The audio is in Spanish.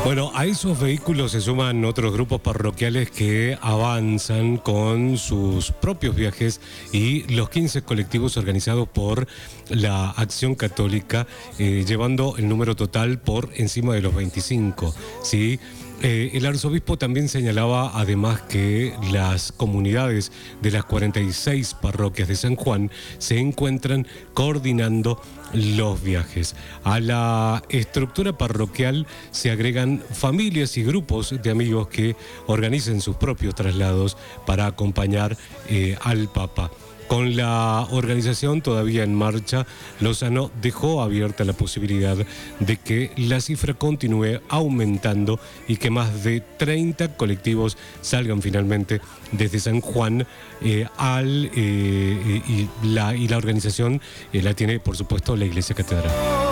Bueno, a esos vehículos se suman otros grupos parroquiales que avanzan con sus propios viajes y los 15 colectivos organizados por la Acción Católica, llevando el número total por encima de los 25, ¿sí? El arzobispo también señalaba además que las comunidades de las 46 parroquias de San Juan se encuentran coordinando los viajes. A la estructura parroquial se agregan familias y grupos de amigos que organicen sus propios traslados para acompañar al Papa. Con la organización todavía en marcha, Lozano dejó abierta la posibilidad de que la cifra continúe aumentando y que más de 30 colectivos salgan finalmente desde San Juan y la organización la tiene, por supuesto, la Iglesia Catedral.